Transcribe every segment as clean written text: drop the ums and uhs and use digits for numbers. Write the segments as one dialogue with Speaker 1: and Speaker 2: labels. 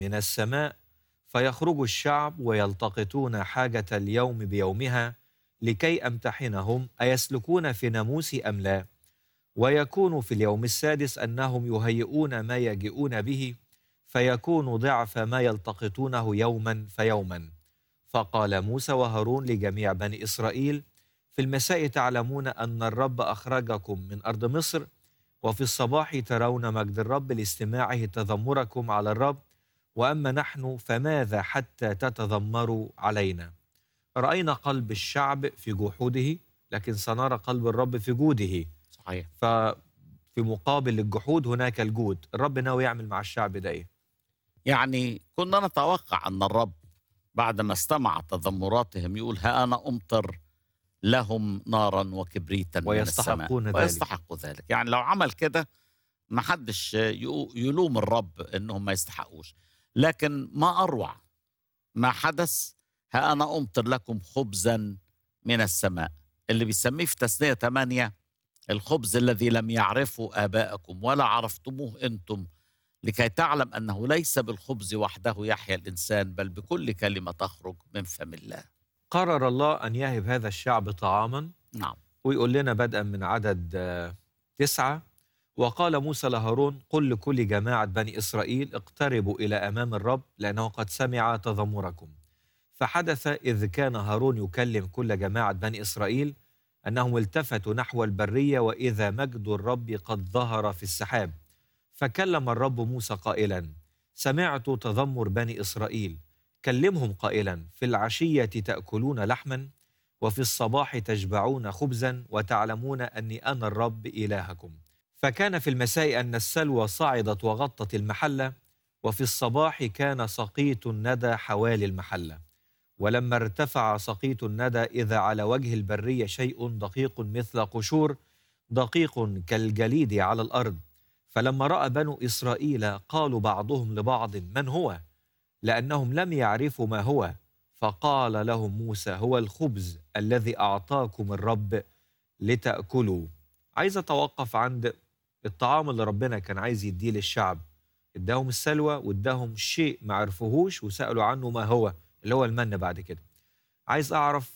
Speaker 1: من السماء، فيخرج الشعب ويلتقطون حاجة اليوم بيومها، لكي أمتحنهم أيسلكون في ناموسي أم لا. ويكون في اليوم السادس أنهم يهيئون ما يجيئون به، فيكون ضعف ما يلتقطونه يوما فيوما. فقال موسى وهارون لجميع بني إسرائيل: في المساء تعلمون أن الرب أخرجكم من أرض مصر، وفي الصباح ترون مجد الرب لاستماعه تذمركم على الرب. وأما نحن فماذا حتى تتذمروا علينا؟ رأينا قلب الشعب في جحوده، لكن سنرى قلب الرب في جوده.
Speaker 2: صحيح.
Speaker 1: ففي مقابل الجحود هناك الجود. الرب ناوي يعمل مع الشعب ده إيه؟
Speaker 2: يعني كنا نتوقع أن الرب بعد ما استمع تذمراتهم يقول: ها أنا أمطر لهم نارا وكبريتا من السماء،
Speaker 1: ويستحقون ذلك.
Speaker 2: ويستحقوا ذلك. يعني لو عمل كده ما حدش يلوم الرب انهم ما يستحقوش. لكن ما اروع ما حدث: ها انا امطر لكم خبزا من السماء، اللي بيسميه في تثنية 8 الخبز الذي لم يعرفه آباءكم ولا عرفتموه أنتم، لكي تعلم أنه ليس بالخبز وحده يحيا الإنسان، بل بكل كلمة تخرج من فم الله.
Speaker 1: قرر الله أن يهب هذا الشعب طعاما،
Speaker 2: نعم.
Speaker 1: ويقول لنا بدءا من عدد 9: وقال موسى لهارون: قل لكل جماعة بني إسرائيل: اقتربوا إلى أمام الرب، لأنه قد سمع تذمركم. فحدث إذ كان هارون يكلم كل جماعة بني إسرائيل أنهم التفتوا نحو البرية، وإذا مجد الرب قد ظهر في السحاب. فكلم الرب موسى قائلا: سمعت تذمر بني إسرائيل، كلمهم قائلا: في العشية تأكلون لحما، وفي الصباح تشبعون خبزا، وتعلمون أني أنا الرب إلهكم. فكان في المساء أن السلوى صعدت وغطت المحلة، وفي الصباح كان سقيط الندى حوالي المحلة. ولما ارتفع سقيط الندى، إذا على وجه البرية شيء دقيق مثل قشور، دقيق كالجليد على الأرض. فلما رأى بنو إسرائيل قالوا بعضهم لبعض: من هو؟ لأنهم لم يعرفوا ما هو. فقال لهم موسى: هو الخبز الذي أعطاكم الرب لتأكلوا. عايز أتوقف عند الطعام اللي ربنا كان عايز يديه للشعب. اداهم السلوى واداهم شيء ما عرفوهوش وسألوا عنه ما هو، اللي هو المن. بعد كده عايز أعرف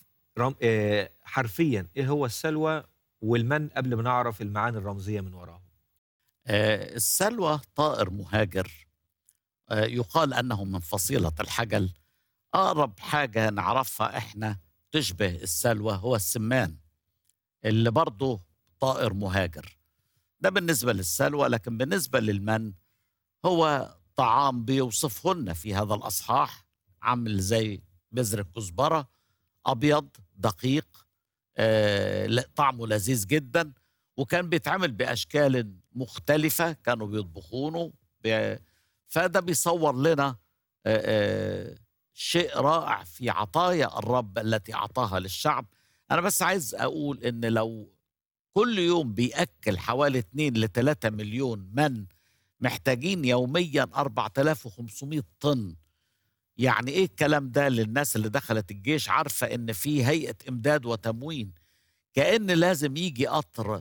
Speaker 1: حرفيا إيه هو السلوى والمن، قبل ما نعرف المعاني الرمزية من وراهم.
Speaker 2: السلوى طائر مهاجر، يقال أنه من فصيلة الحجل. أقرب حاجة نعرفها إحنا تشبه السلوى هو السمان، اللي برضه طائر مهاجر. ده بالنسبة للسلوى. لكن بالنسبة للمن، هو طعام بيوصفه لنا في هذا الأصحاح، عامل زي بذر الكزبرة، أبيض دقيق، طعمه لذيذ جدا، وكان بيتعمل بأشكال مختلفة، كانوا بيطبخونه. فده بيصور لنا شيء رائع في عطايا الرب التي أعطاها للشعب. أنا بس عايز أقول إن لو كل يوم بيأكل حوالي 2 ل 3 مليون من، محتاجين يوميا 4500 طن. يعني ايه الكلام ده؟ للناس اللي دخلت الجيش عارفة ان في هيئة امداد وتموين، كأن لازم يجي قطر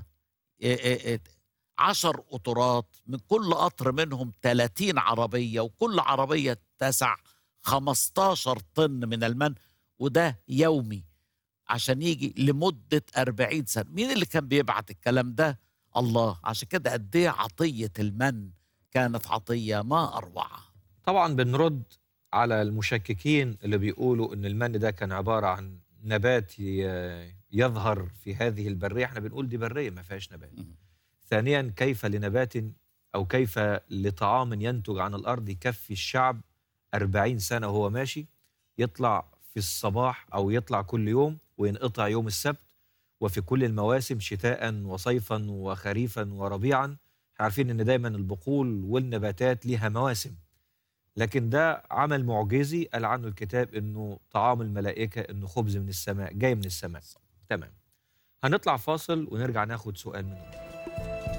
Speaker 2: 10 قطورات، من كل قطر منهم 30 عربية، وكل عربية تسع 15 طن من المن، وده يومي عشان يجي لمدة 40 سنة. مين اللي كان بيبعت الكلام ده؟ الله. عشان كده قد ايه عطية المن كانت عطية ما أروعها.
Speaker 1: طبعا بنرد على المشككين اللي بيقولوا ان المن ده كان عبارة عن نبات يظهر في هذه البرية. احنا بنقول دي برية ما فيهاش نبات. ثانيا، كيف لنبات أو كيف لطعام ينتج عن الأرض يكفي الشعب 40 سنة وهو ماشي، يطلع في الصباح أو يطلع كل يوم وينقطع يوم السبت، وفي كل المواسم شتاء وصيفا وخريفا وربيعا. عارفين إن دايما البقول والنباتات لها مواسم، لكن ده عمل معجزي قال عنه الكتاب إنه طعام الملائكة، إنه خبز من السماء جاي من السماء. تمام. هنطلع فاصل ونرجع ناخد سؤال منه.